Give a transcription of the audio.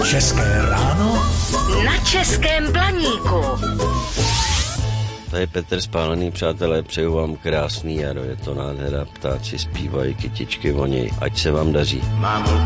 České ráno na Českém Blaníku. To je Petr Spálený, přátelé, přeju vám krásný jaro, je to nádhera, ptáci zpívají, kytičky voní, ať se vám daří.